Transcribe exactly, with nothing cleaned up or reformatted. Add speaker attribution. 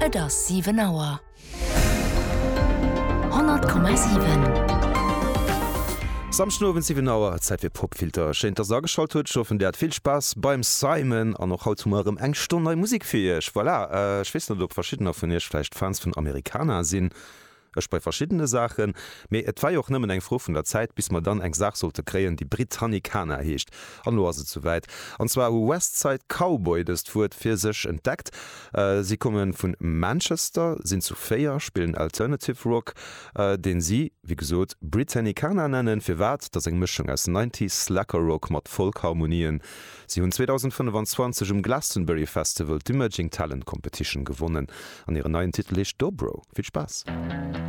Speaker 1: Et ass sieben Auer. hundert Komma sieben.
Speaker 2: Samschnowen sieben Auer Zeit fir Popfilter Scheint der Sageschalt huet schoffen der hat viel Spaß beim Simon an noch haut zummerem eng Stunde Musikfirch. Voilà, äh, schwist du verschiedener vun ihrch vielleicht Fans vun Amerikaner sinn. Ech bei verschiedene Sachen, méi et war joch nëmmen eng froh vun der Zeit, bis man dann eng Sach sollte kreien, die Britannicaner heescht. An lo se zu weit. Und zwar wo Westside Cowboy dest fuert fir sech entdeckt. Äh, sie kommen vun Manchester, sind zu Féier, spielen Alternative Rock, äh, den sie, wie gesot, Britannicaner nennen, fir wat, dats eng Mischung als neunziger Slacker Rock mat Folkharmonien. Sie hunn zwanzig fünfundzwanzig im Glastonbury Festival d'Emerging Talent Competition gewonnen. An ihren neuen Titel ist Dobro. Viel Spaß!